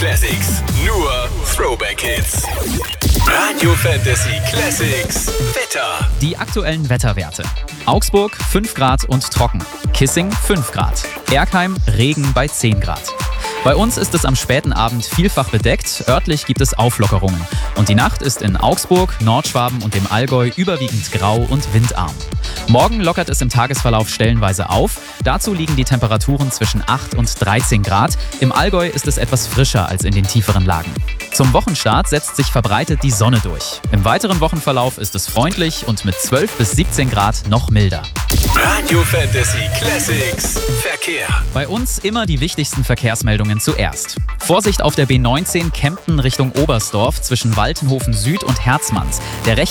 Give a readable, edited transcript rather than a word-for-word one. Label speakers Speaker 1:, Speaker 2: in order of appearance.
Speaker 1: Classics. Nur Throwback-Hits. Radio Fantasy Classics. Wetter.
Speaker 2: Die aktuellen Wetterwerte. Augsburg 5 Grad und trocken. Kissing 5 Grad. Erkheim Regen bei 10 Grad. Bei uns ist es am späten Abend vielfach bedeckt, örtlich gibt es Auflockerungen. Und die Nacht ist in Augsburg, Nordschwaben und dem Allgäu überwiegend grau und windarm. Morgen lockert es im Tagesverlauf stellenweise auf. Dazu liegen die Temperaturen zwischen 8 und 13 Grad. Im Allgäu ist es etwas frischer als in den tieferen Lagen. Zum Wochenstart setzt sich verbreitet die Sonne durch. Im weiteren Wochenverlauf ist es freundlich und mit 12 bis 17 Grad noch milder.
Speaker 1: Radio Fantasy Classics. Verkehr.
Speaker 2: Bei uns immer die wichtigsten Verkehrsmeldungen zuerst. Vorsicht auf der B19 Kempten Richtung Oberstdorf zwischen Waltenhofen Süd und Herzmanns. Der